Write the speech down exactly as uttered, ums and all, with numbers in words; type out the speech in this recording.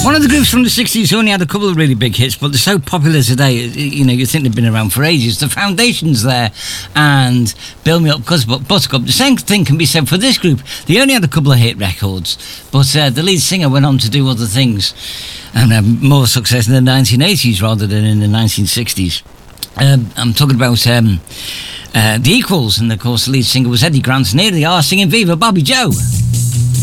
One of the groups from the sixties who only had a couple of really big hits, but they're so popular today, you know, you think they've been around for ages. The Foundations there and Build Me Up Buttercup. The same thing can be said for this group. They only had a couple of hit records, but uh, the lead singer went on to do other things and had more success in the nineteen eighties rather than in the nineteen sixties. Um, I'm talking about um, uh, the Equals, and of course the lead singer was Eddie Grant, and here they are singing Viva Bobby Joe.